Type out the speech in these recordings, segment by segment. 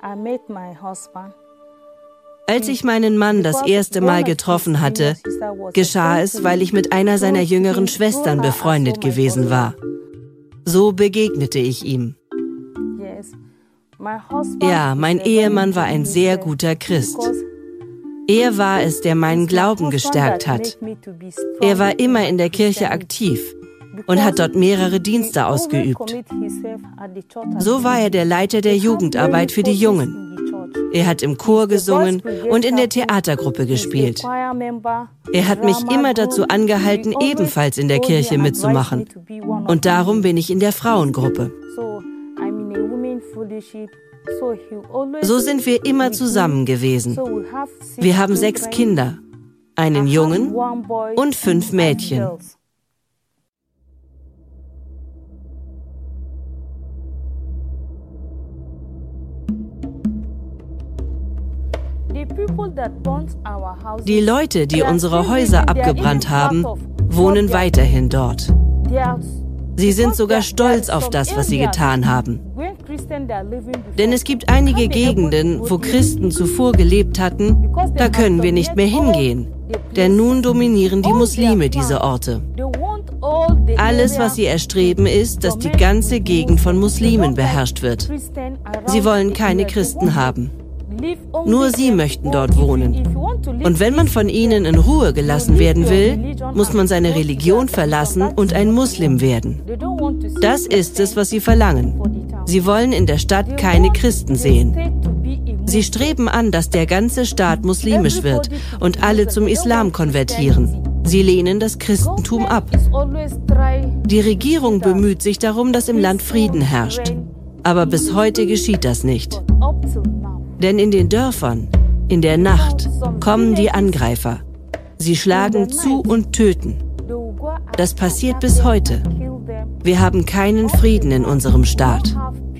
Als ich meinen Mann das erste Mal getroffen hatte, geschah es, weil ich mit einer seiner jüngeren Schwestern befreundet gewesen war. So begegnete ich ihm. Ja, mein Ehemann war ein sehr guter Christ. Er war es, der meinen Glauben gestärkt hat. Er war immer in der Kirche aktiv und hat dort mehrere Dienste ausgeübt. So war er der Leiter der Jugendarbeit für die Jungen. Er hat im Chor gesungen und in der Theatergruppe gespielt. Er hat mich immer dazu angehalten, ebenfalls in der Kirche mitzumachen. Und darum bin ich in der Frauengruppe. So sind wir immer zusammen gewesen. Wir haben 6 Kinder, einen Jungen und 5 Mädchen. Die Leute, die unsere Häuser abgebrannt haben, wohnen weiterhin dort. Sie sind sogar stolz auf das, was sie getan haben. Denn es gibt einige Gegenden, wo Christen zuvor gelebt hatten, da können wir nicht mehr hingehen. Denn nun dominieren die Muslime diese Orte. Alles, was sie erstreben, ist, dass die ganze Gegend von Muslimen beherrscht wird. Sie wollen keine Christen haben. Nur sie möchten dort wohnen. Und wenn man von ihnen in Ruhe gelassen werden will, muss man seine Religion verlassen und ein Muslim werden. Das ist es, was sie verlangen. Sie wollen in der Stadt keine Christen sehen. Sie streben an, dass der ganze Staat muslimisch wird und alle zum Islam konvertieren. Sie lehnen das Christentum ab. Die Regierung bemüht sich darum, dass im Land Frieden herrscht. Aber bis heute geschieht das nicht. Denn in den Dörfern, in der Nacht, kommen die Angreifer. Sie schlagen zu und töten. Das passiert bis heute. Wir haben keinen Frieden in unserem Staat.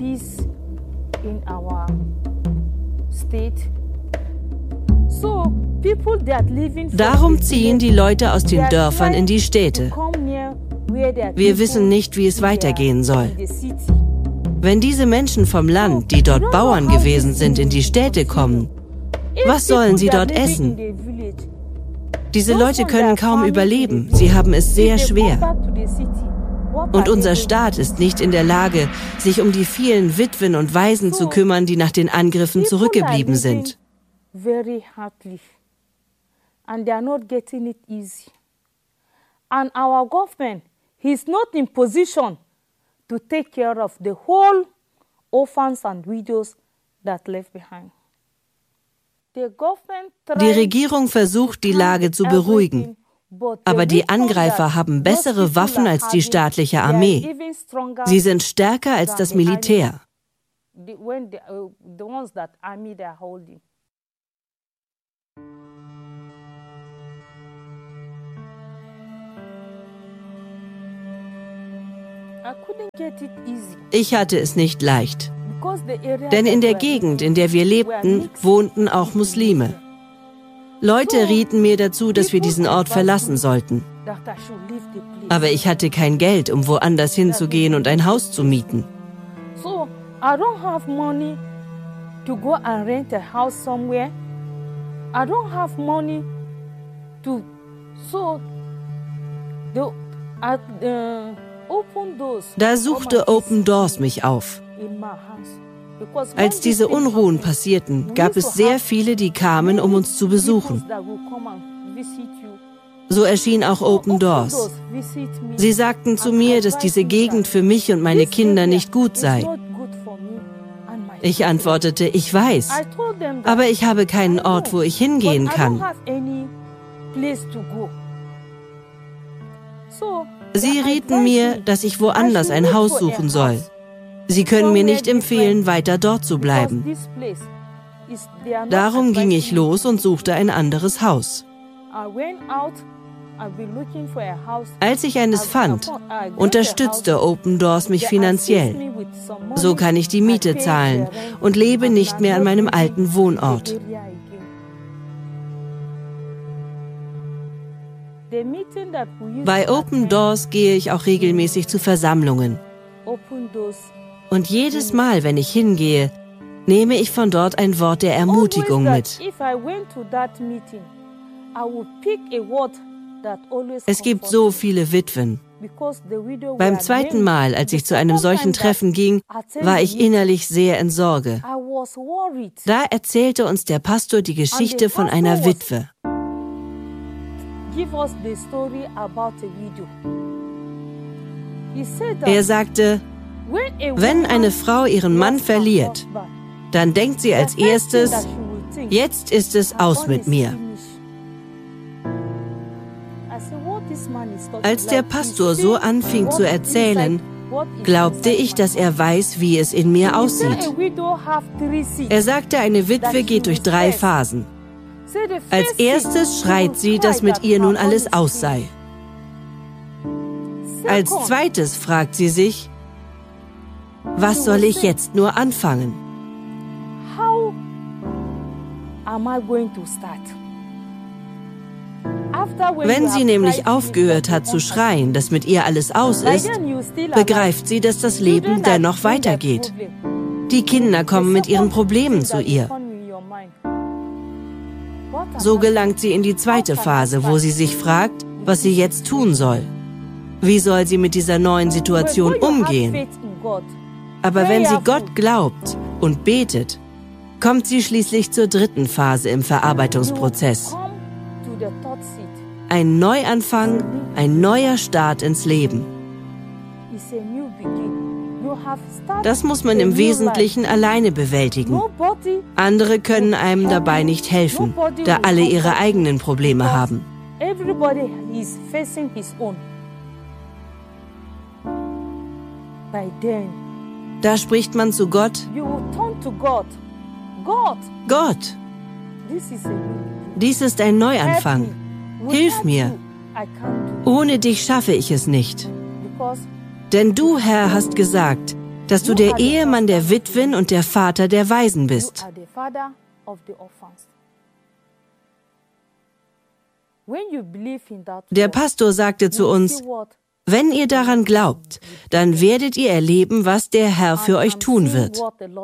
Darum ziehen die Leute aus den Dörfern in die Städte. Wir wissen nicht, wie es weitergehen soll. Wenn diese Menschen vom Land, die dort Bauern gewesen sind, in die Städte kommen, was sollen sie dort essen? Diese Leute können kaum überleben. Sie haben es sehr schwer. Und unser Staat ist nicht in der Lage, sich um die vielen Witwen und Waisen zu kümmern, die nach den Angriffen zurückgeblieben sind. To take care of the whole orphans and widows that left behind. Die Regierung versucht, die Lage zu beruhigen. Aber die Angreifer haben bessere Waffen als die staatliche Armee. Sie sind stärker als das Militär. Ich hatte es nicht leicht, denn in der Gegend, in der wir lebten, wohnten auch Muslime. Leute rieten mir dazu, dass wir diesen Ort verlassen sollten. Aber ich hatte kein Geld, um woanders hinzugehen und ein Haus zu mieten. Da suchte Open Doors mich auf. Als diese Unruhen passierten, gab es sehr viele, die kamen, um uns zu besuchen. So erschien auch Open Doors. Sie sagten zu mir, dass diese Gegend für mich und meine Kinder nicht gut sei. Ich antwortete, ich weiß, aber ich habe keinen Ort, wo ich hingehen kann. Sie rieten mir, dass ich woanders ein Haus suchen soll. Sie können mir nicht empfehlen, weiter dort zu bleiben. Darum ging ich los und suchte ein anderes Haus. Als ich eines fand, unterstützte Open Doors mich finanziell. So kann ich die Miete zahlen und lebe nicht mehr an meinem alten Wohnort. Bei Open Doors gehe ich auch regelmäßig zu Versammlungen. Und jedes Mal, wenn ich hingehe, nehme ich von dort ein Wort der Ermutigung mit. Es gibt so viele Witwen. Beim zweiten Mal, als ich zu einem solchen Treffen ging, war ich innerlich sehr in Sorge. Da erzählte uns der Pastor die Geschichte von einer Witwe. Er sagte, wenn eine Frau ihren Mann verliert, dann denkt sie als erstes, jetzt ist es aus mit mir. Als der Pastor so anfing zu erzählen, glaubte ich, dass er weiß, wie es in mir aussieht. Er sagte, eine Witwe geht durch 3 Phasen. Als erstes schreit sie, dass mit ihr nun alles aus sei. Als zweites fragt sie sich, was soll ich jetzt nur anfangen? Wenn sie nämlich aufgehört hat zu schreien, dass mit ihr alles aus ist, begreift sie, dass das Leben dennoch weitergeht. Die Kinder kommen mit ihren Problemen zu ihr. So gelangt sie in die zweite Phase, wo sie sich fragt, was sie jetzt tun soll. Wie soll sie mit dieser neuen Situation umgehen? Aber wenn sie Gott glaubt und betet, kommt sie schließlich zur dritten Phase im Verarbeitungsprozess. Ein Neuanfang, ein neuer Start ins Leben. Das muss man im Wesentlichen alleine bewältigen. Andere können einem dabei nicht helfen, da alle ihre eigenen Probleme haben. Da spricht man zu Gott, Gott, dies ist ein Neuanfang. Hilf mir. Ohne dich schaffe ich es nicht. Denn du, Herr, hast gesagt, dass du der Ehemann der Witwen und der Vater der Waisen bist. Der Pastor sagte zu uns, wenn ihr daran glaubt, dann werdet ihr erleben, was der Herr für euch tun wird.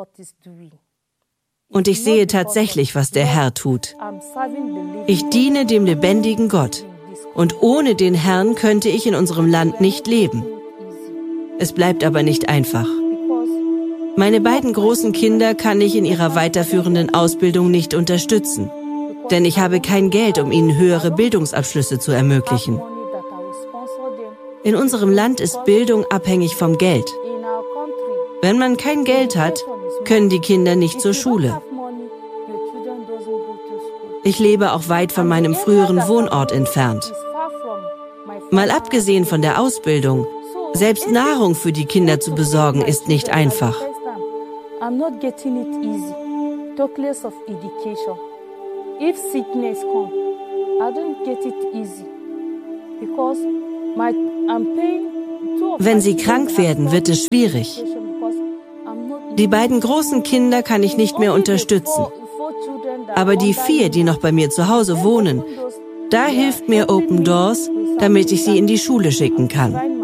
Und ich sehe tatsächlich, was der Herr tut. Ich diene dem lebendigen Gott. Und ohne den Herrn könnte ich in unserem Land nicht leben. Es bleibt aber nicht einfach. Meine beiden großen Kinder kann ich in ihrer weiterführenden Ausbildung nicht unterstützen. Denn ich habe kein Geld, um ihnen höhere Bildungsabschlüsse zu ermöglichen. In unserem Land ist Bildung abhängig vom Geld. Wenn man kein Geld hat, können die Kinder nicht zur Schule. Ich lebe auch weit von meinem früheren Wohnort entfernt. Mal abgesehen von der Ausbildung, selbst Nahrung für die Kinder zu besorgen, ist nicht einfach. Wenn sie krank werden, wird es schwierig. Die beiden großen Kinder kann ich nicht mehr unterstützen. Aber die 4, die noch bei mir zu Hause wohnen, da hilft mir Open Doors, damit ich sie in die Schule schicken kann.